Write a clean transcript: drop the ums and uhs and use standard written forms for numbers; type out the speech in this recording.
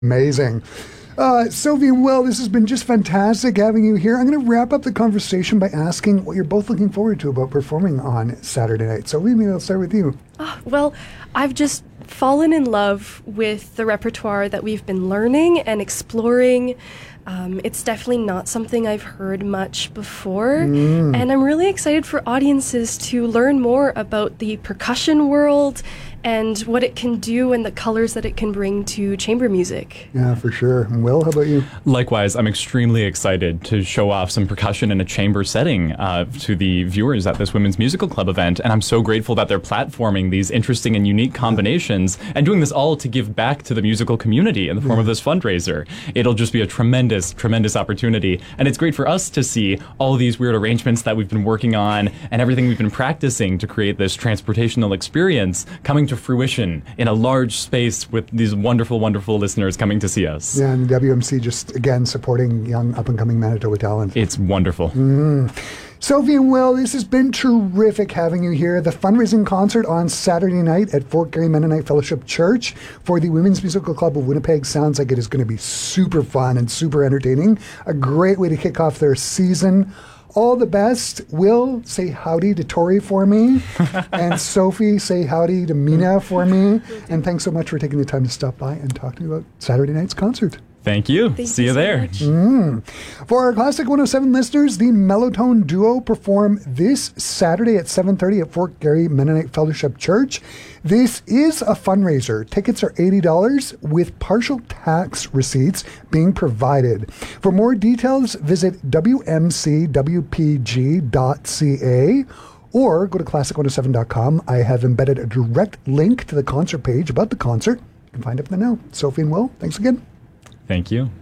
Amazing. Sophie and Will, this has been just fantastic having you here. I'm going to wrap up the conversation by asking what you're both looking forward to about performing on Saturday night. Sophie, maybe I'll start with you. Well, I've just fallen in love with the repertoire that we've been learning and exploring. It's definitely not something I've heard much before, and I'm really excited for audiences to learn more about the percussion world and what it can do and the colors that it can bring to chamber music. Yeah, for sure. And Will, how about you? Likewise, I'm extremely excited to show off some percussion in a chamber setting to the viewers at this Women's Musical Club event, and I'm so grateful that they're platforming these interesting and unique combinations and doing this all to give back to the musical community in the form of this fundraiser. It'll just be a tremendous opportunity, and it's great for us to see all of these weird arrangements that we've been working on and everything we've been practicing to create this transportational experience coming to fruition in a large space with these wonderful listeners coming to see us. Yeah, and WMC just, again, supporting young up-and-coming Manitoba talent. It's wonderful. Sophie and Will, this has been terrific having you here. The fundraising concert on Saturday night at Fort Garry Mennonite Fellowship Church for the Women's Musical Club of Winnipeg sounds like it is going to be super fun and super entertaining. A great way to kick off their season. All the best. Will, say howdy to Tori for me. And Sophie, say howdy to Mina for me. And thanks so much for taking the time to stop by and talk to me about Saturday night's concert. Thank you. See you there. For our Classic 107 listeners, the Mellotone Duo perform this Saturday at 7:30 at Fort Garry Mennonite Fellowship Church. This is a fundraiser. Tickets are $80 with partial tax receipts being provided. For more details, visit wmcwpg.ca or go to classic107.com. I have embedded a direct link to the concert page about the concert. You can find it there now. Sophie and Will, thanks again. Thank you.